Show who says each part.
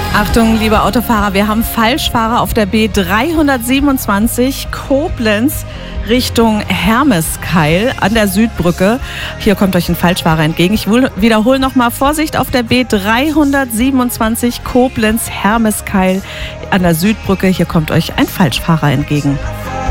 Speaker 1: Achtung, liebe Autofahrer, wir haben Falschfahrer auf der B327 Koblenz Richtung Hermeskeil an der Südbrücke. Hier kommt euch ein Falschfahrer entgegen. Ich wiederhole nochmal: Vorsicht auf der B327 Koblenz Hermeskeil an der Südbrücke. Hier kommt euch ein Falschfahrer entgegen.